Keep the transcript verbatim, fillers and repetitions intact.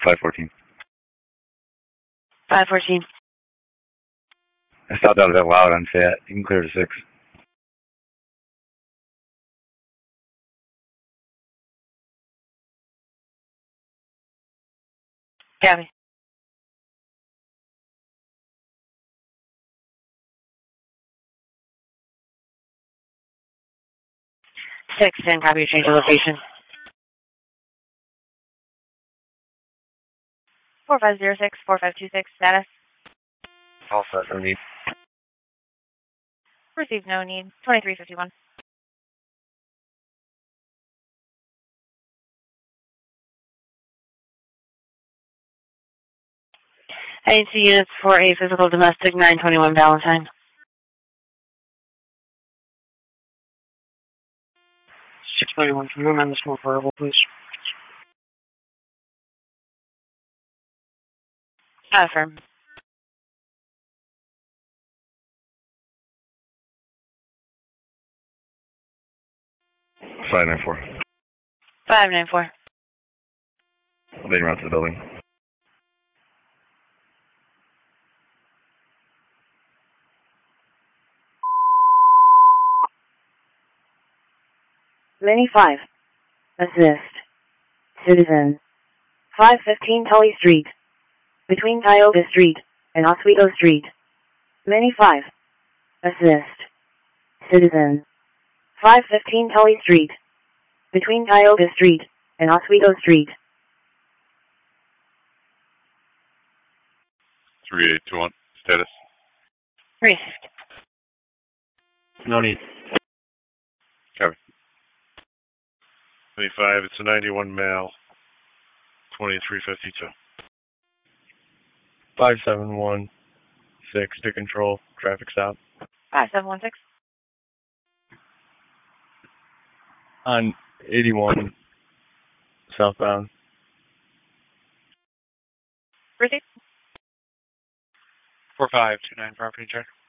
five fourteen. five fourteen. I stopped out a bit loud on Fat. You can clear to six. Copy. six ten, copy, change of location. four five zero six, four five two six, status. All set, no need. Received, no need. twenty-three fifty-one. I need two units for a physical domestic nine twenty-one Valentine. six ninety-one, can you amend this more variable, please? Affirm. five nine four. five nine four. Leading around to the building. Mini five. Assist. Citizen. five fifteen Tully Street. Between Tioga Street and Oswego Street. Mini five. Assist. Citizen. five fifteen Tully Street. Between Tioga Street and Oswego Street. three eight two one, status. Received. No need. Copy. twenty-five, it's a ninety-one male. twenty-three fifty-two. five seven one six to control traffic stop. five seven one six. On eighty-one southbound. Received. four five two nine, property check.